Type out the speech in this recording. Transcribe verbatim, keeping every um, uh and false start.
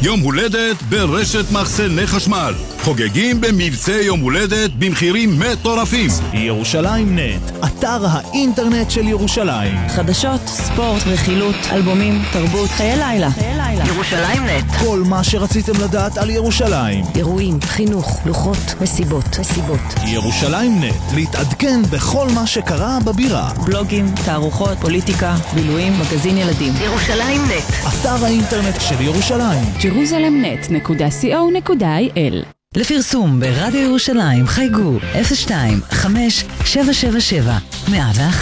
יום הולדת ברשת מחסני חשמל. חוגגים במבצע יום הולדת במחירים מטורפים. ירושלים נט, אתר האינטרנט של ירושלים. חדשות, ספורט, רכילות, אלבומים, תרבות, חיי לילה. ירושלים נט. כל מה שרציתם לדעת על ירושלים. אירועים, חינוך, לוחות, מסיבות, מסיבות. ירושלים נט, להתעדכן בכל מה שקרה בבירה. בלוגים, תערוכות, פוליטיקה, בילויים, מגזין ילדים. ירושלים נט. אתר האינטרנט של ירושלים. ג'רוזלם נט נקודה סי או נקודה איי אל. לפרסום ברדיו ירושלים חייגו אפס שתיים חמש שבע שבע שבע מאה ואחת.